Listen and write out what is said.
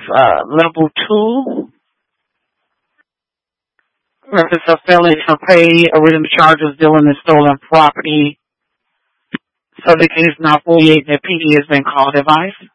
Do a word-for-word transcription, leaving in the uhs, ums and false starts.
uh, level two. Reference of failing to pay original charges dealing in stolen property. Subject is now forty-eight. The P D has been called advice.